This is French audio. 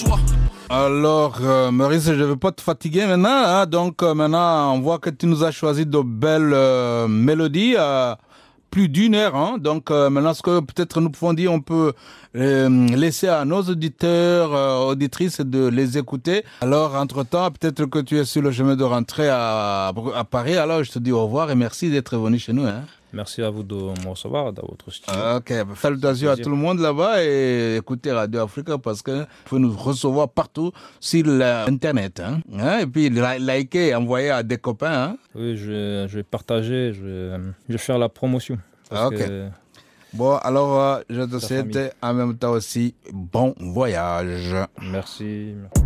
Alors, Maurice, je ne vais pas te fatiguer maintenant, hein. Donc, maintenant, on voit que tu nous as choisi de belles mélodies, plus d'une heure, hein. Donc, maintenant, ce que peut-être nous pouvons dire, on peut laisser à nos auditeurs, auditrices de les écouter. Alors, entre-temps, peut-être que tu es sur le chemin de rentrer à Paris. Alors, je te dis au revoir et merci d'être venu chez nous, hein. Merci à vous de me recevoir dans votre studio. Ok, salutations à tout le monde là-bas et écoutez Radio Africa parce que vous pouvez nous recevoir partout sur l'Internet. Hein. Et puis liker, envoyer à des copains. Hein. Oui, je vais partager, je vais faire la promotion. Ok. Bon, alors je te souhaite en même temps aussi bon voyage. Merci.